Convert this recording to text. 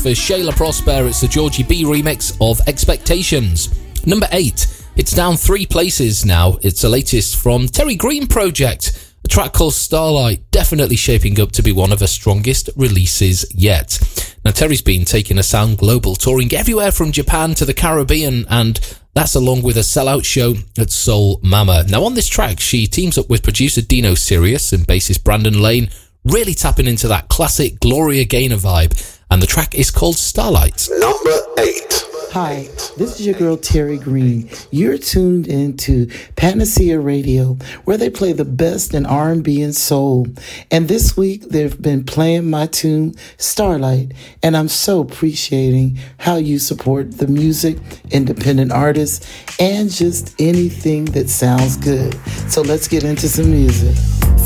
for Shayla Prosper. It's the Georgie B remix of Expectations. Number 8. It's down 3 places now. It's the latest from Terry Green Project. A track called Starlight, definitely shaping up to be one of her strongest releases yet. Now, Terry's been taking a sound global, touring everywhere from Japan to the Caribbean, and that's along with a sellout show at Soul Mama. Now, on this track, she teams up with producer Dino Sirius and bassist Brandon Lane, really tapping into that classic Gloria Gaynor vibe, and the track is called Starlight. Number 8. Hi, this is your girl Terry Green. You're tuned into Panacea Radio, where they play the best in R&B and soul. And this week, they've been playing my tune, Starlight, and I'm so appreciating how you support the music, independent artists, and just anything that sounds good. So let's get into some music.